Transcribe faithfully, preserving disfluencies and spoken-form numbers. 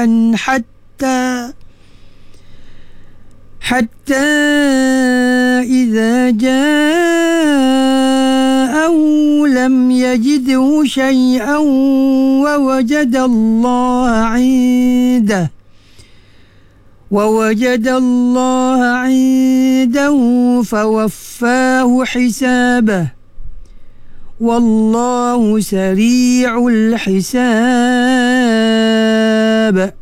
شيئا حتى حتى إذا جاءه لم يجده شيئا ووجد الله عنده ووجد الله عنده فوفاه حسابه والله سريع الحساب.